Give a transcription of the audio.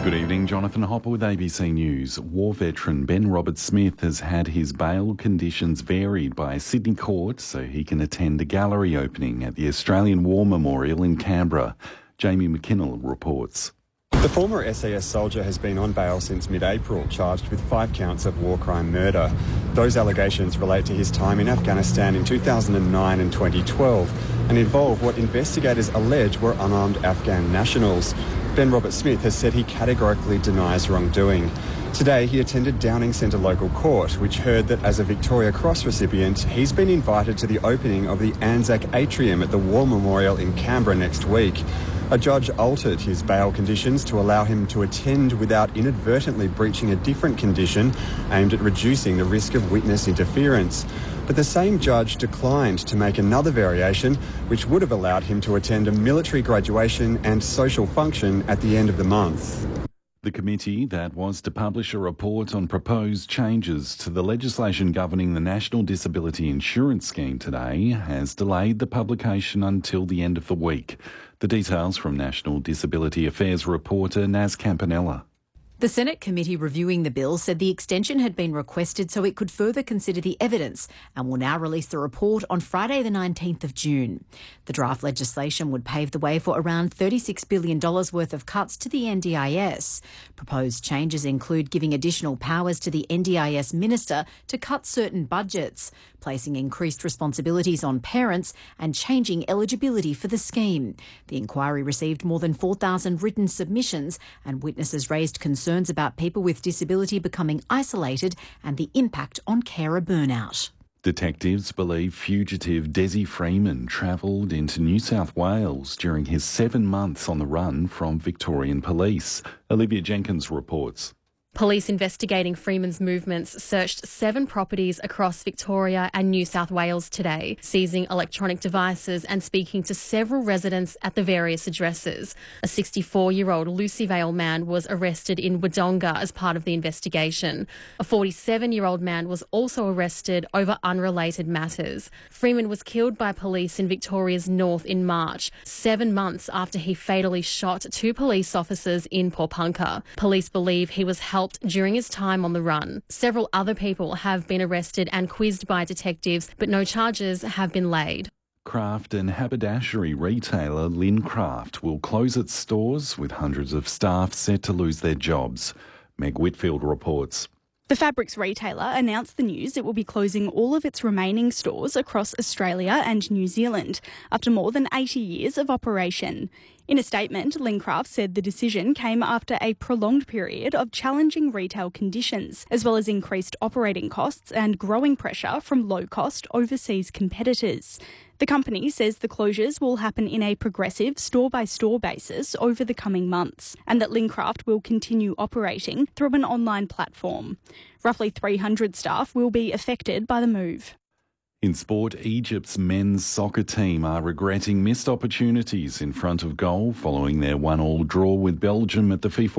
Good evening, Jonathan Hopper with ABC News. War veteran Ben Roberts-Smith has had his bail conditions varied by a Sydney court so he can attend a gallery opening at the Australian War Memorial in Canberra. Jamie McKinnell reports. The former SAS soldier has been on bail since mid-April, charged with 5 counts of war crime murder. Those allegations relate to his time in Afghanistan in 2009 and 2012 and involve what investigators allege were unarmed Afghan nationals. Ben Roberts-Smith has said he categorically denies wrongdoing. Today, he attended Downing Centre local court, which heard that as a Victoria Cross recipient, he's been invited to the opening of the Anzac Atrium at the War Memorial in Canberra next week. A judge altered his bail conditions to allow him to attend without inadvertently breaching a different condition aimed at reducing the risk of witness interference. But the same judge declined to make another variation, which would have allowed him to attend a military graduation and social function at the end of the month. The committee that was to publish a report on proposed changes to the legislation governing the National Disability Insurance Scheme today has delayed the publication until the end of the week. The details from National Disability Affairs reporter Naz Campanella. The Senate committee reviewing the bill said the extension had been requested so it could further consider the evidence and will now release the report on Friday the 19th of June. The draft legislation would pave the way for around $36 billion worth of cuts to the NDIS. Proposed changes include giving additional powers to the NDIS minister to cut certain budgets, placing increased responsibilities on parents and changing eligibility for the scheme. The inquiry received more than 4,000 written submissions and witnesses raised concerns about people with disability becoming isolated and the impact on carer burnout. Detectives believe fugitive Desi Freeman travelled into New South Wales during his 7 months on the run from Victorian police. Olivia Jenkins reports. Police investigating Freeman's movements searched 7 properties across Victoria and New South Wales today, seizing electronic devices and speaking to several residents at the various addresses. A 64-year-old Lucy Vale man was arrested in Wodonga as part of the investigation. A 47-year-old man was also arrested over unrelated matters. Freeman was killed by police in Victoria's north in March, 7 months after he fatally shot 2 police officers in Porepunkah. Police believe he was helped during his time on the run. Several other people have been arrested and quizzed by detectives, but no charges have been laid. Craft and haberdashery retailer Lincraft will close its stores with hundreds of staff set to lose their jobs. Meg Whitfield reports. The fabrics retailer announced the news it will be closing all of its remaining stores across Australia and New Zealand after more than 80 years of operation. In a statement, Lincraft said the decision came after a prolonged period of challenging retail conditions, as well as increased operating costs and growing pressure from low-cost overseas competitors. The company says the closures will happen in a progressive store-by-store basis over the coming months, and that Lincraft will continue operating through an online platform. Roughly 300 staff will be affected by the move. In sport, Egypt's men's soccer team are regretting missed opportunities in front of goal following their 1-1 draw with Belgium at the FIFA